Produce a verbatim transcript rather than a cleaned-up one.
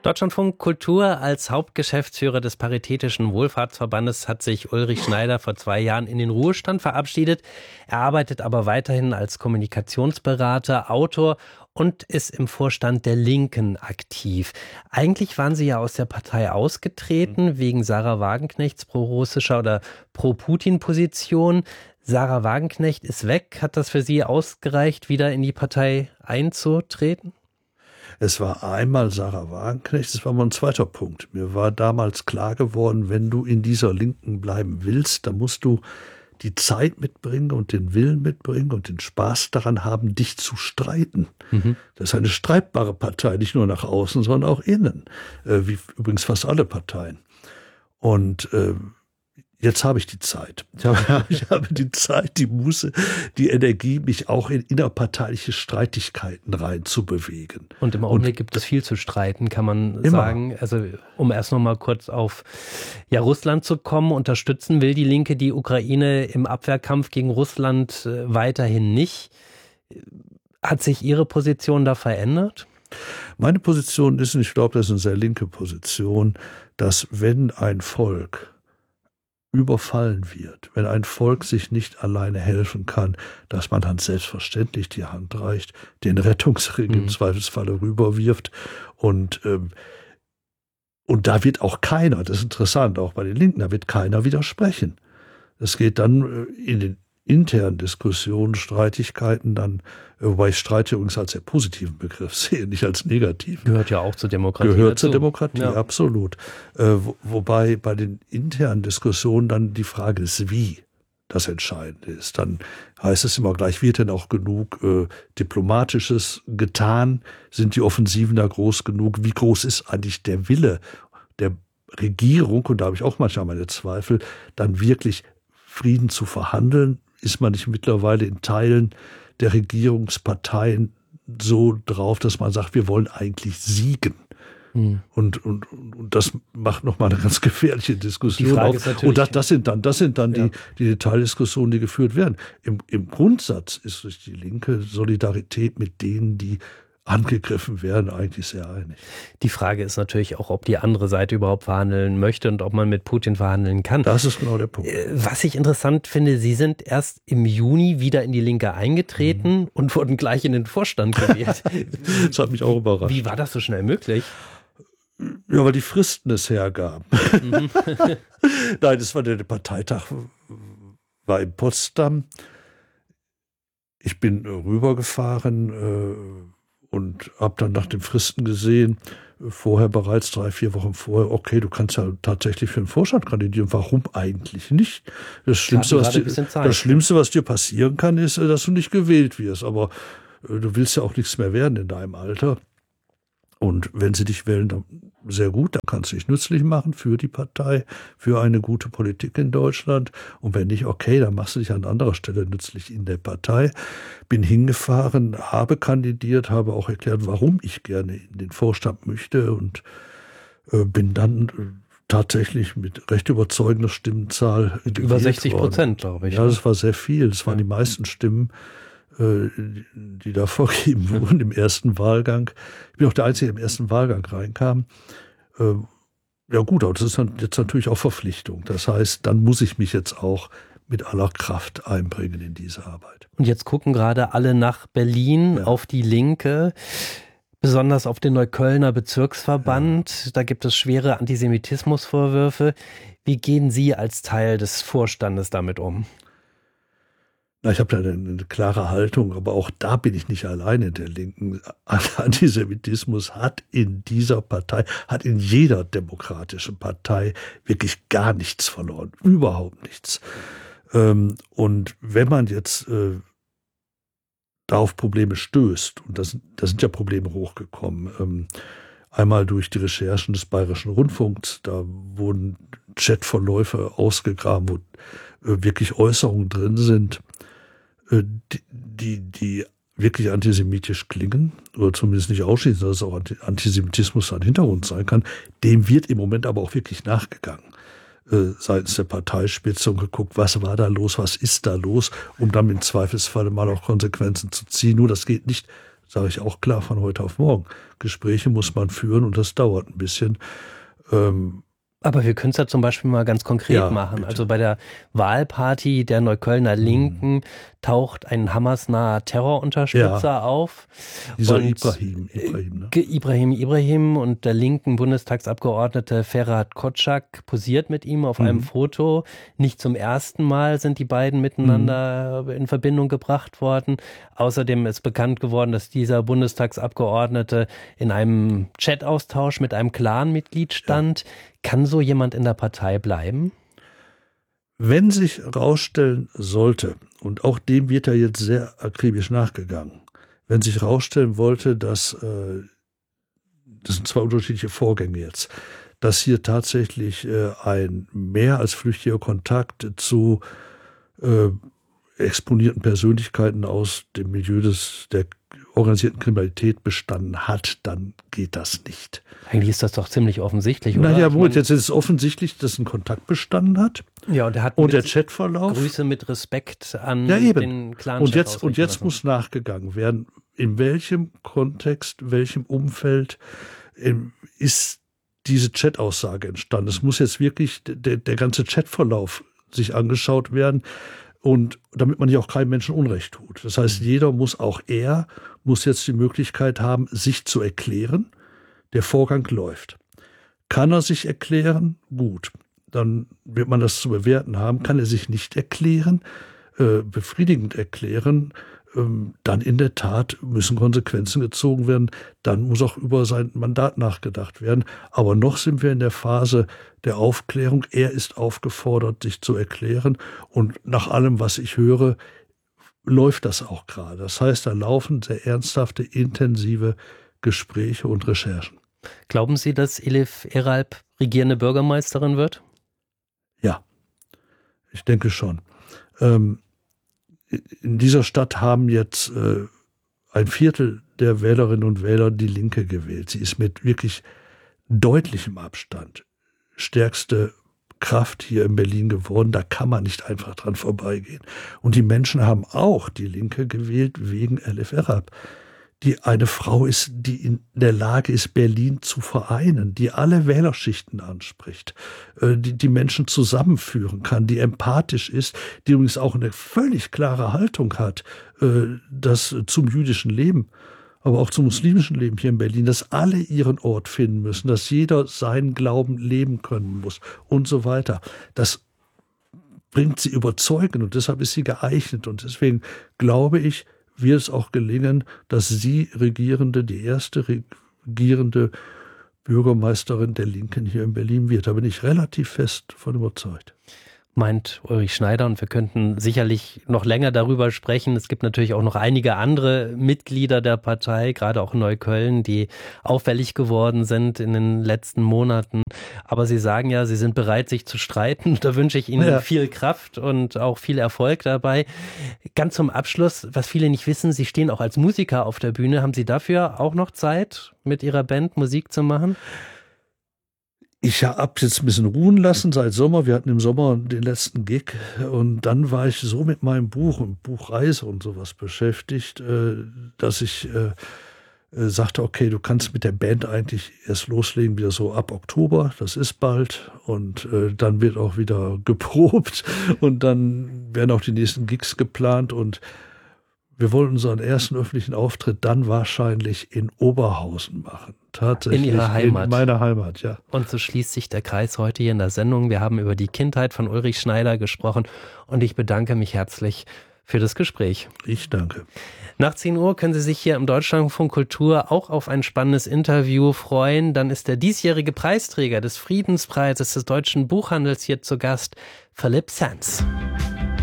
Deutschlandfunk Kultur. Als Hauptgeschäftsführer des Paritätischen Wohlfahrtsverbandes hat sich Ulrich Schneider vor zwei Jahren in den Ruhestand verabschiedet. Er arbeitet aber weiterhin als Kommunikationsberater, Autor und ist im Vorstand der Linken aktiv. Eigentlich waren Sie ja aus der Partei ausgetreten, wegen Sarah Wagenknechts pro-russischer oder pro-Putin-Position. Sarah Wagenknecht ist weg. Hat das für Sie ausgereicht, wieder in die Partei einzutreten? Es war einmal Sarah Wagenknecht, das war mal ein zweiter Punkt. Mir war damals klar geworden, wenn du in dieser Linken bleiben willst, dann musst du die Zeit mitbringen und den Willen mitbringen und den Spaß daran haben, dich zu streiten. Mhm. Das ist eine streitbare Partei, nicht nur nach außen, sondern auch innen, äh, wie übrigens fast alle Parteien. Und äh, jetzt habe ich die Zeit. Ich habe, ich habe die Zeit, die Muße, die Energie, mich auch in innerparteiliche Streitigkeiten reinzubewegen. Und im Augenblick Und, gibt es viel zu streiten, kann man immer sagen. Also um erst noch mal kurz auf ja, Russland zu kommen, unterstützen will die Linke die Ukraine im Abwehrkampf gegen Russland äh, weiterhin nicht. Hat sich Ihre Position da verändert? Meine Position ist, und ich glaube, das ist eine sehr linke Position, dass wenn ein Volk überfallen wird, wenn ein Volk sich nicht alleine helfen kann, dass man dann selbstverständlich die Hand reicht, den Rettungsring mhm. im Zweifelsfalle rüberwirft und ähm, und da wird auch keiner, das ist interessant, auch bei den Linken, da wird keiner widersprechen. Es geht dann äh, in den internen Diskussionen, Streitigkeiten dann, wobei ich Streit übrigens als sehr positiven Begriff sehe, nicht als negativen. Gehört ja auch zur Demokratie Gehört dazu. zur Demokratie, ja. Absolut. Äh, wo, wobei bei den internen Diskussionen dann die Frage ist, wie das Entscheidende ist. Dann heißt es immer gleich, wird denn auch genug äh, Diplomatisches getan? Sind die Offensiven da groß genug? Wie groß ist eigentlich der Wille der Regierung, und da habe ich auch manchmal meine Zweifel, dann wirklich Frieden zu verhandeln? Ist man nicht mittlerweile in Teilen der Regierungsparteien so drauf, dass man sagt, wir wollen eigentlich siegen? Hm. Und, und, und das macht nochmal eine ganz gefährliche Diskussion auf. Und das, das sind dann, das sind dann ja. die, die Detaildiskussionen, die geführt werden. Im, im Grundsatz ist sich die linke Solidarität mit denen, die angegriffen werden, eigentlich sehr einig. Die Frage ist natürlich auch, ob die andere Seite überhaupt verhandeln möchte und ob man mit Putin verhandeln kann. Das ist genau der Punkt. Was ich interessant finde, Sie sind erst im Juni wieder in die Linke eingetreten mhm. und wurden gleich in den Vorstand gewählt. Das hat mich auch überrascht. Wie war das so schnell möglich? Ja, weil die Fristen es hergaben. Mhm. Nein, das war der Parteitag, war in Potsdam. Ich bin rübergefahren, äh, und habe dann nach den Fristen gesehen, vorher bereits drei, vier Wochen vorher, okay, du kannst ja tatsächlich für den Vorstand kandidieren. Warum eigentlich nicht? Das Schlimmste, was dir, das Schlimmste, was dir passieren kann, ist, dass du nicht gewählt wirst. Aber du willst ja auch nichts mehr werden in deinem Alter. Und wenn sie dich wählen, dann sehr gut, dann kannst du dich nützlich machen für die Partei, für eine gute Politik in Deutschland. Und wenn nicht, okay, dann machst du dich an anderer Stelle nützlich in der Partei. Bin hingefahren, habe kandidiert, habe auch erklärt, warum ich gerne in den Vorstand möchte und äh, bin dann äh, tatsächlich mit recht überzeugender Stimmenzahl mit über sechzig Prozent, glaube ich. Ja, das war sehr viel. Das waren die meisten Stimmen, die da vergeben wurden im ersten Wahlgang. Ich bin auch der Einzige, der im ersten Wahlgang reinkam. Ja gut, aber das ist dann jetzt natürlich auch Verpflichtung. Das heißt, dann muss ich mich jetzt auch mit aller Kraft einbringen in diese Arbeit. Und jetzt gucken gerade alle nach Berlin, ja. auf die Linke, besonders auf den Neuköllner Bezirksverband. Ja. Da gibt es schwere Antisemitismusvorwürfe. Wie gehen Sie als Teil des Vorstandes damit um? Na, ich habe da eine, eine klare Haltung, aber auch da bin ich nicht alleine der Linken. Antisemitismus hat in dieser Partei, hat in jeder demokratischen Partei wirklich gar nichts verloren. Überhaupt nichts. Und wenn man jetzt da auf Probleme stößt, und das, das sind ja Probleme hochgekommen, einmal durch die Recherchen des Bayerischen Rundfunks, da wurden Chatverläufe ausgegraben, wo wirklich Äußerungen drin sind, Die, die, die wirklich antisemitisch klingen, oder zumindest nicht ausschließen, dass es auch Antisemitismus ein Hintergrund sein kann, dem wird im Moment aber auch wirklich nachgegangen. Äh, seitens der Parteispitze und geguckt, was war da los, was ist da los, um dann im Zweifelsfalle mal auch Konsequenzen zu ziehen. Nur das geht nicht sage ich auch klar von heute auf morgen. Gespräche muss man führen und das dauert ein bisschen. Ähm, Aber wir können es ja zum Beispiel mal ganz konkret Ja, machen. bitte. Also bei der Wahlparty der Neuköllner Linken taucht ein Hamas-naher Terrorunterstützer Ja. auf. Dieser Und Ibrahim, Ibrahim, ne? Ge- Ibrahim Ibrahim und der linken Bundestagsabgeordnete Ferhat Kotschak posiert mit ihm auf einem Mhm. Foto. Nicht zum ersten Mal sind die beiden miteinander in Verbindung gebracht worden. Außerdem ist bekannt geworden, dass dieser Bundestagsabgeordnete in einem Chat-Austausch mit einem Clan-Mitglied stand. Kann so jemand in der Partei bleiben? Wenn sich herausstellen sollte, und auch dem wird ja jetzt sehr akribisch nachgegangen, wenn sich herausstellen wollte, dass, äh, das sind zwei unterschiedliche Vorgänge jetzt, dass hier tatsächlich äh, ein mehr als flüchtiger Kontakt zu äh, exponierten Persönlichkeiten aus dem Milieu des, der organisierten Kriminalität bestanden hat, dann geht das nicht. Eigentlich ist das doch ziemlich offensichtlich, oder? Naja, Ich gut, mein, jetzt ist es offensichtlich, dass ein Kontakt bestanden hat. ja, und er hat Und der mit Chatverlauf. Grüße mit Respekt an Ja, eben. den Clan. Und jetzt, und jetzt muss nachgegangen werden, in welchem Kontext, welchem Umfeld ähm, ist diese Chat-Aussage entstanden. Es muss jetzt wirklich der, der ganze Chatverlauf sich angeschaut werden. Und damit man ja auch keinem Menschen Unrecht tut. Das heißt, jeder muss, auch er, muss jetzt die Möglichkeit haben, sich zu erklären. Der Vorgang läuft. Kann er sich erklären? Gut. Dann wird man das zu bewerten haben. Kann er sich nicht erklären, äh, befriedigend erklären, ähm, dann in der Tat müssen Konsequenzen gezogen werden. Dann muss auch über sein Mandat nachgedacht werden. Aber noch sind wir in der Phase der Aufklärung. Er ist aufgefordert, sich zu erklären. Und nach allem, was ich höre, läuft das auch gerade. Das heißt, da laufen sehr ernsthafte, intensive Gespräche und Recherchen. Glauben Sie, dass Elif Eralp regierende Bürgermeisterin wird? Ja, ich denke schon. Ähm, in dieser Stadt haben jetzt äh, ein Viertel der Wählerinnen und Wähler die Linke gewählt. Sie ist mit wirklich deutlichem Abstand stärkste Kraft hier in Berlin geworden. Da kann man nicht einfach dran vorbeigehen. Und die Menschen haben auch die Linke gewählt wegen Elif Eralp, die eine Frau ist, die in der Lage ist, Berlin zu vereinen, die alle Wählerschichten anspricht, die die Menschen zusammenführen kann, die empathisch ist, die übrigens auch eine völlig klare Haltung hat, das zum jüdischen Leben, aber auch zum muslimischen Leben hier in Berlin, dass alle ihren Ort finden müssen, dass jeder seinen Glauben leben können muss und so weiter. Das bringt sie überzeugend und deshalb ist sie geeignet. Und deswegen glaube ich, wird es auch gelingen, dass sie Regierende, die erste regierende Bürgermeisterin der Linken hier in Berlin wird. Da bin ich relativ fest von überzeugt. Meint Ulrich Schneider, und wir könnten sicherlich noch länger darüber sprechen. Es gibt natürlich auch noch einige andere Mitglieder der Partei, gerade auch in Neukölln, die auffällig geworden sind in den letzten Monaten. Aber Sie sagen ja, Sie sind bereit, sich zu streiten. Da wünsche ich Ihnen ja viel Kraft und auch viel Erfolg dabei. Ganz zum Abschluss, was viele nicht wissen, Sie stehen auch als Musiker auf der Bühne. Haben Sie dafür auch noch Zeit, mit Ihrer Band Musik zu machen? Ich habe jetzt ein bisschen ruhen lassen seit Sommer. Wir hatten im Sommer den letzten Gig und dann war ich so mit meinem Buch und Buchreise und sowas beschäftigt, dass ich sagte, okay, du kannst mit der Band eigentlich erst loslegen, wieder so ab Oktober, das ist bald und dann wird auch wieder geprobt und dann werden auch die nächsten Gigs geplant und wir wollen unseren ersten öffentlichen Auftritt dann wahrscheinlich in Oberhausen machen. Tatsächlich in Ihrer Heimat. In meiner Heimat, ja. Und so schließt sich der Kreis heute hier in der Sendung. Wir haben über die Kindheit von Ulrich Schneider gesprochen und ich bedanke mich herzlich für das Gespräch. Ich danke. Nach zehn Uhr können Sie sich hier im Deutschlandfunk Kultur auch auf ein spannendes Interview freuen. Dann ist der diesjährige Preisträger des Friedenspreises des deutschen Buchhandels hier zu Gast, Philipp Sands.